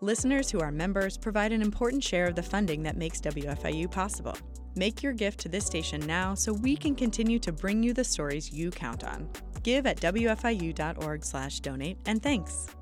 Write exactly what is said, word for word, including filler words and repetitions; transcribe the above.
Listeners who are members provide an important share of the funding that makes W F I U possible. Make your gift to this station now so we can continue to bring you the stories you count on. Give at W F I U dot org slash donate, and thanks.